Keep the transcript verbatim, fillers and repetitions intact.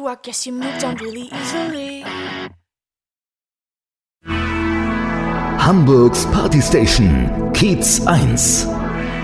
I guess you moved on really easily. Hamburgs Partystation, Kiez eins.